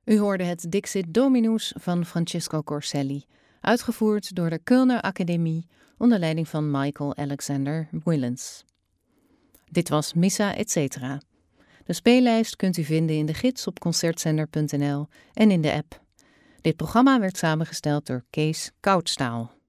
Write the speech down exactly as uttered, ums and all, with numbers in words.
U hoorde het Dixit Dominus van Francesco Corselli, uitgevoerd door de Kölner Academie onder leiding van Michael Alexander Willens. Dit was Missa et cetera. De speellijst kunt u vinden in de gids op concertzender punt n l en in de app. Dit programma werd samengesteld door Kees Koudstaal.